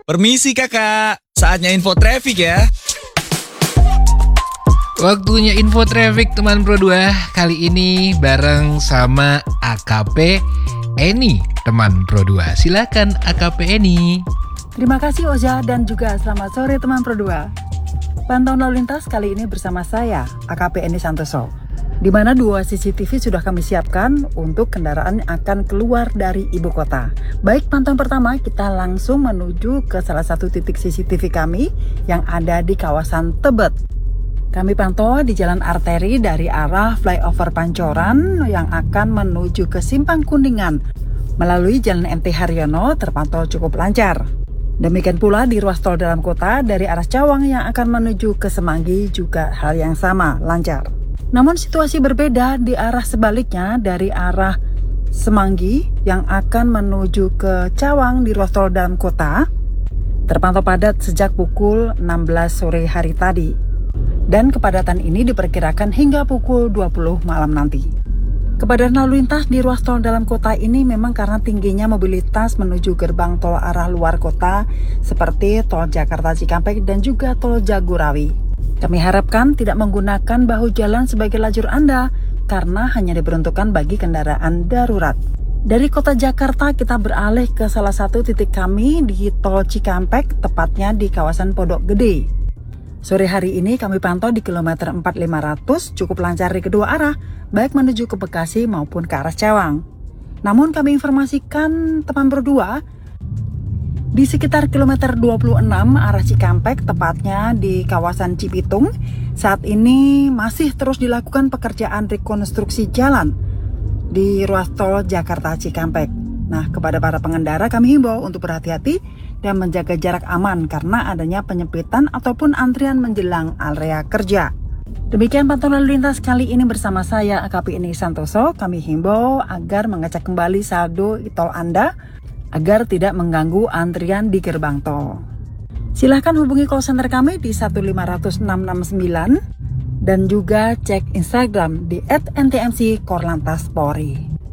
Permisi kakak, saatnya info traffic ya. Waktunya info traffic teman Pro 2. Kali ini bareng sama AKP Eni teman Pro 2. Silakan AKP Eni. Terima kasih Oza dan juga selamat sore teman Pro 2. Pantauan lalu lintas kali ini bersama saya AKP Eni Santoso, di mana 2 CCTV sudah kami siapkan untuk kendaraan yang akan keluar dari ibu kota. Baik, pantauan pertama kita langsung menuju ke salah satu titik CCTV kami yang ada di kawasan Tebet. Kami pantau di jalan arteri dari arah flyover Pancoran yang akan menuju ke Simpang Kuningan melalui jalan MT Haryono terpantau cukup lancar. Demikian pula di ruas tol dalam kota dari arah Cawang yang akan menuju ke Semanggi juga hal yang sama, lancar. Namun situasi berbeda di arah sebaliknya dari arah Semanggi yang akan menuju ke Cawang di ruas tol dalam kota terpantau padat sejak pukul 16 sore hari tadi. Dan kepadatan ini diperkirakan hingga pukul 20 malam nanti. Kepadatan lalu lintas di ruas tol dalam kota ini memang karena tingginya mobilitas menuju gerbang tol arah luar kota seperti tol Jakarta Cikampek dan juga tol Jagorawi. Kami harapkan tidak menggunakan bahu jalan sebagai lajur Anda karena hanya diperuntukkan bagi kendaraan darurat. Dari kota Jakarta kita beralih ke salah satu titik kami di tol Cikampek, tepatnya di kawasan Pondok Gede. Sore hari ini kami pantau di kilometer 4500 cukup lancar di kedua arah, baik menuju ke Bekasi maupun ke arah Cawang. Namun kami informasikan teman Pro 2, di sekitar kilometer 26 arah Cikampek, tepatnya di kawasan Cibitung, saat ini masih terus dilakukan pekerjaan rekonstruksi jalan di ruas tol Jakarta Cikampek. Nah, kepada para pengendara kami himbau untuk berhati-hati dan menjaga jarak aman karena adanya penyempitan ataupun antrian menjelang area kerja. Demikian pantauan lalu lintas kali ini bersama saya AKP Eni Santoso. Kami himbau agar mengecek kembali saldo e-tol Anda agar tidak mengganggu antrian di gerbang tol. Silahkan hubungi call center kami di 1500669 dan juga cek Instagram di @ntmc Korlantas Polri.